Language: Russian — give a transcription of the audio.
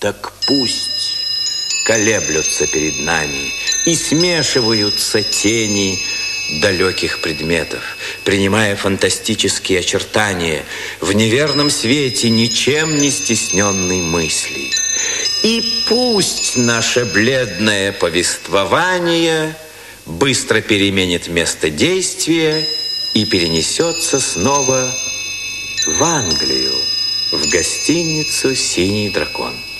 Так пусть колеблются перед нами и смешиваются тени далеких предметов, принимая фантастические очертания в неверном свете ничем не стесненной мысли. И пусть наше бледное повествование быстро переменит место действия и перенесется снова в Англию, в гостиницу «Синий дракон».